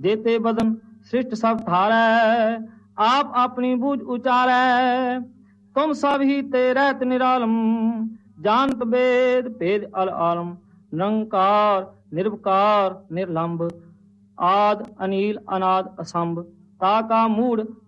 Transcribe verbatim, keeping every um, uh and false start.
जेते बदन सृष्ट सब थारै, आप अपनी बूझ उचारै। तुम सब ही ते रहत निरालम, जानत वेद भेद अल आलम। निरंकार निर्विकार निर्लंब, आद अनील अनाद असंभ, ताका मूढ़